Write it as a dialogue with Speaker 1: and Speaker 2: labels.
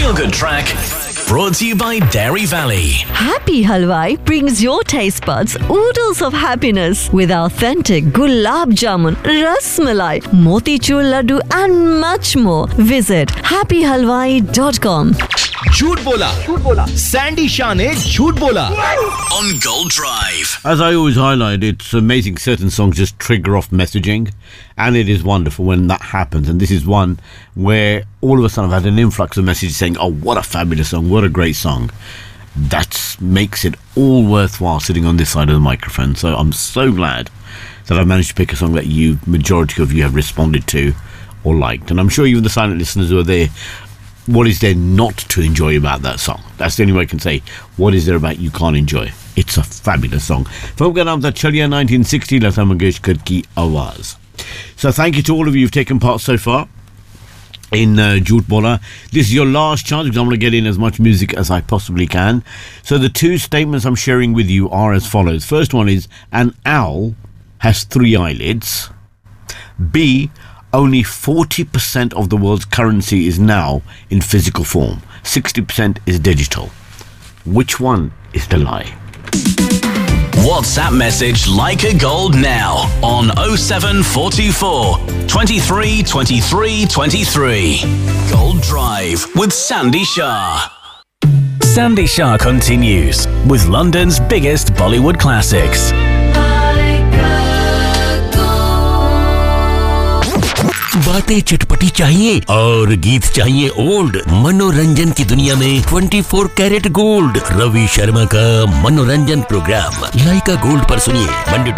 Speaker 1: feel-good track brought to you by Dairy Valley.
Speaker 2: Happy Halwai brings your taste buds oodles of happiness with authentic gulab jamun, ras malai, motichur laddu and much more. Visit happyhalwai.com.
Speaker 3: झूठ बोला Sandy Shah ने झूठ बोला
Speaker 1: On Gold Drive.
Speaker 4: As I always highlight, it's amazing certain songs just trigger off messaging, and it is wonderful when that happens. And this is one where all of a sudden I've had an influx of messages saying, oh, what a fabulous song, what a great song. That makes it all worthwhile sitting on this side of the microphone. So I'm so glad that I've managed to pick a song that majority of you have responded to or liked. And I'm sure even the silent listeners who are there, what is there not to enjoy about that song? That's the only way I can say, what is there about you can't enjoy? It's a fabulous song. Film ka naam tha Chaliya 1960, Lata Mangeshkar ki Awaaz. So thank you to all of you who've taken part so far in Jhoot Bola. This is your last chance because I'm going to get in as much music as I possibly can. So the two statements I'm sharing with you are as follows. First one is, an owl has 3 eyelids. B, only 40% of the world's currency is now in physical form. 60% is digital. Which one is the lie?
Speaker 1: WhatsApp message Like a Gold now on 07424 23 23 23. Gold Drive with Sandy Shah. Sandy Shah continues with London's biggest Bollywood classics.
Speaker 5: बातें चटपटी चाहिए और गीत चाहिए old. मनोरंजन की दुनिया में 24 कैरेट गोल्ड, रवि शर्मा का मनोरंजन प्रोग्राम लाइका गोल्ड पर सुनिए मंडे